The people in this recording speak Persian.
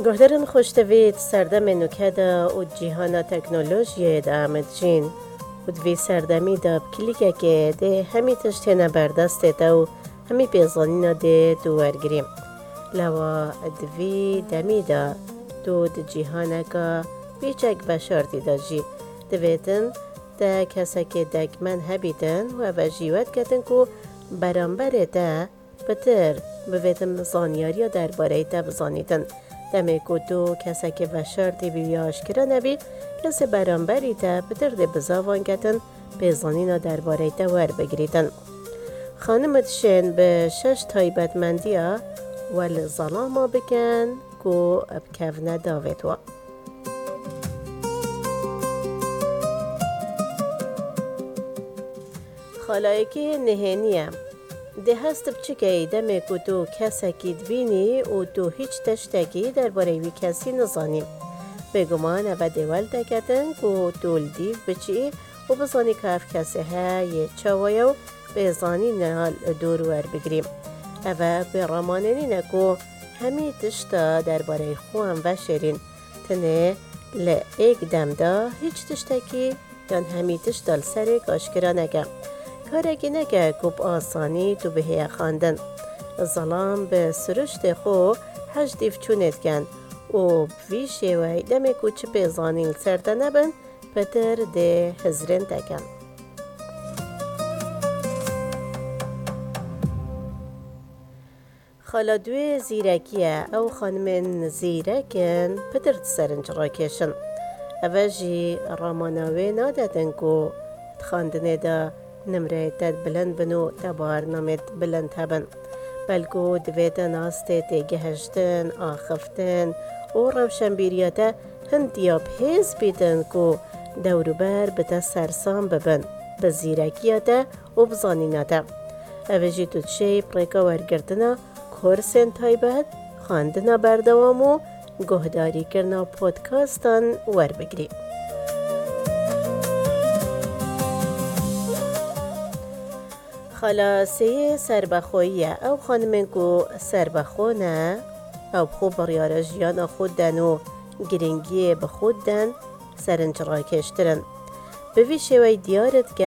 گهدرن خوشتوید سردم نکده و جیهان تکنولوژی دا آمد جین و دوی سردمی دا بکلیگه که ده همی تشتینه بردسته دا و همی پیزانینا ده دوارگریم. لوا دوی دمی دا دو جیهانه که بیچک بشارتی دا جی دویتن دا کسا که دگمن هبیدن و وجیوت کتن که برانبره دا بتر بویتن زانیاری در باره دا بزانیدن. دمی که دو کسی که وشارتی بیوی آشکره نبی کسی برانبری تا بتر ده بزاوان کتن پیزانینا درباره تا ور بگریدن. خانم دشین به 6 تایبتمندی ها ول ظلاما بکن که بکفنه داوید وا. خالایکی نهینیم ده هست بچه دمی که تو کسی که دوینی و تو هیچ تشتکی درباره وی کسی نزانیم. بگمان و دیوال دکتن که تو لدیو بچی و بزانی که اف کسی ها یه چاویه و بزانی نهال دورور بگریم. و به راماننی نکو همی تشتا درباره خوان و شیرین تنه لئیک دم دا هیچ تشتکی یان همی تشتا لسرک آشکرا نگه. کارگی نگه کب آسانی تو بهی خواندن. ظلام به سرشت خو هجدیف چونید کن و بوی شیوی دمی کوچ بیزانی سرده نبن پتر ده هزرین تکن. خالا دوی زیرکیه او خانمین زیرکن پتر سرنج را کشن. اوجی راماناوی نادتن که تخاندنه دا نمره تد بلند بنو تا برنامه بلند هبن بلکو دویتا ناسته تگهشتن آخفتن و روشنبیریاتا هندیا بهیز بیدن که دوروبر بتا سرسام ببن بزیرکیاتا و بزانیناتا اوجی تو چه پریکا ورگردنا کورسن تایبت خواندنا بردوامو گهداری کرنا پودکاستان ور بگری. خلاصه سربخویه او خانمین که سربخونه او خوب بریار جیان خودن و گرنگی به خودن سرنج را کشترن. به وی شوی دیارت